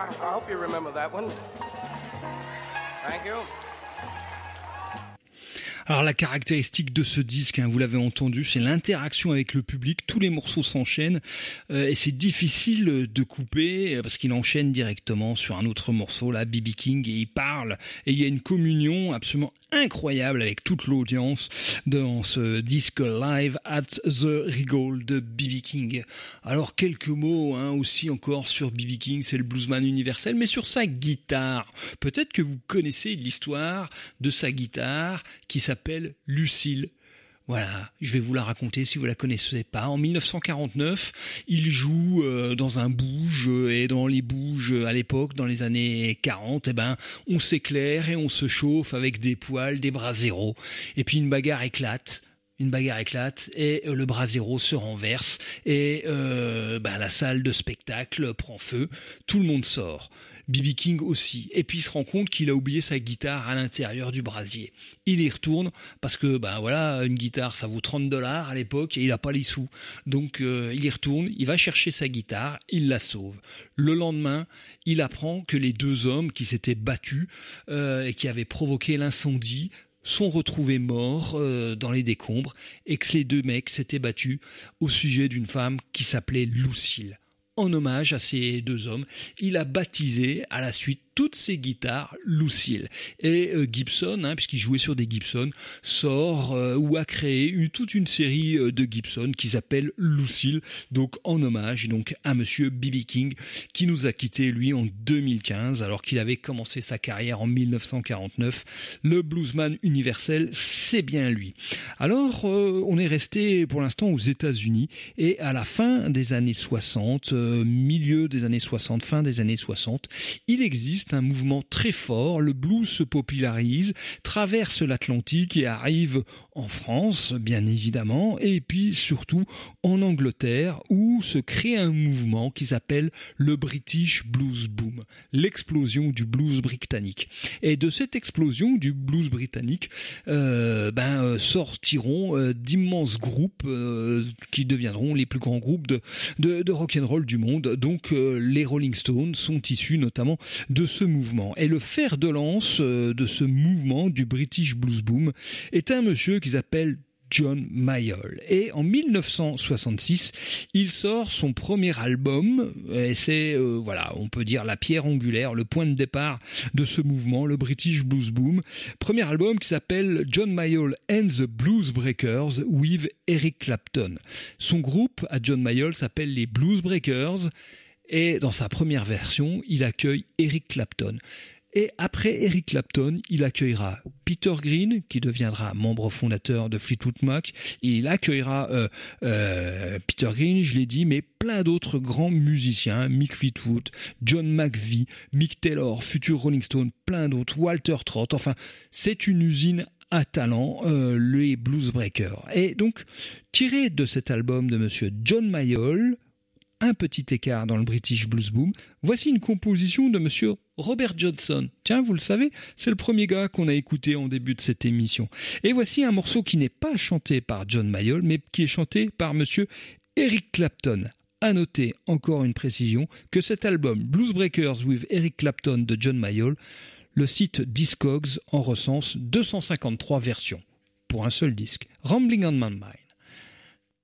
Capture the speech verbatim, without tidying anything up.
I, I hope you remember that one. Thank you. Alors la caractéristique de ce disque, hein, vous l'avez entendu, c'est l'interaction avec le public. Tous les morceaux s'enchaînent euh, et c'est difficile de couper parce qu'il enchaîne directement sur un autre morceau, là, B B King, et il parle. Et il y a une communion absolument incroyable avec toute l'audience dans ce disque Live at the Regal de B B King. Alors quelques mots hein, aussi encore sur B B King, c'est le bluesman universel, mais sur sa guitare. Peut-être que vous connaissez l'histoire de sa guitare qui s'appelle Lucille. Voilà, je vais vous la raconter si vous la connaissez pas. En dix-neuf cent quarante-neuf, il joue euh, dans un bouge et dans les bouges à l'époque, dans les années quarante, eh ben, on s'éclaire et on se chauffe avec des poils, des braseros. Et puis une bagarre éclate. Une bagarre éclate et euh, le brasero se renverse et euh, ben, la salle de spectacle prend feu. Tout le monde sort. B B King aussi. Et puis il se rend compte qu'il a oublié sa guitare à l'intérieur du brasier. Il y retourne parce que ben voilà, une guitare ça vaut trente dollars à l'époque et il a pas les sous. Donc euh, il y retourne, il va chercher sa guitare, il la sauve. Le lendemain, il apprend que les deux hommes qui s'étaient battus euh, et qui avaient provoqué l'incendie sont retrouvés morts euh, dans les décombres et que ces deux mecs s'étaient battus au sujet d'une femme qui s'appelait Lucille. En hommage à ces deux hommes, il a baptisé à la suite toutes ses guitares Lucille. Et euh, Gibson, hein, puisqu'il jouait sur des Gibson, sort euh, ou a créé une, toute une série euh, de Gibson qui s'appelle Lucille, donc en hommage donc à monsieur B B King, qui nous a quittés lui en deux mille quinze, alors qu'il avait commencé sa carrière en dix-neuf cent quarante-neuf. Le bluesman universel, c'est bien lui. Alors, euh, on est resté pour l'instant aux États-Unis et à la fin des années soixante, euh, milieu des années soixante, fin des années soixante, il existe un mouvement très fort, le blues se popularise, traverse l'Atlantique et arrive en France, bien évidemment, et puis surtout en Angleterre, où se crée un mouvement qui s'appelle le British Blues Boom, l'explosion du blues britannique. Et de cette explosion du blues britannique, euh, ben euh, sortiront euh, d'immenses groupes euh, qui deviendront les plus grands groupes de, de, de rock'n'roll du monde. Donc euh, les Rolling Stones sont issus notamment de ce mouvement. Et le fer de lance euh, de ce mouvement du British Blues Boom est un monsieur qui s'appelle John Mayall. Et en dix-neuf cent soixante-six, il sort son premier album, et c'est, euh, voilà, on peut dire la pierre angulaire, le point de départ de ce mouvement, le British Blues Boom. Premier album qui s'appelle John Mayall and the Blues Breakers with Eric Clapton. Son groupe à John Mayall s'appelle les Blues Breakers, et dans sa première version, il accueille Eric Clapton. Et après Eric Clapton, il accueillera Peter Green, qui deviendra membre fondateur de Fleetwood Mac. Il accueillera euh, euh, Peter Green, je l'ai dit, mais plein d'autres grands musiciens, Mick Fleetwood, John McVie, Mick Taylor, futur Rolling Stone, plein d'autres, Walter Trott. Enfin, c'est une usine à talent, euh, les Blues Breakers. Et donc, tiré de cet album de monsieur John Mayall, un petit écart dans le British Blues Boom, voici une composition de monsieur Robert Johnson. Tiens, vous le savez, c'est le premier gars qu'on a écouté en début de cette émission. Et voici un morceau qui n'est pas chanté par John Mayall, mais qui est chanté par monsieur Eric Clapton. À noter, encore une précision, que cet album Blues Breakers with Eric Clapton de John Mayall, le site Discogs en recense deux cent cinquante-trois versions pour un seul disque. Rambling on My Mind.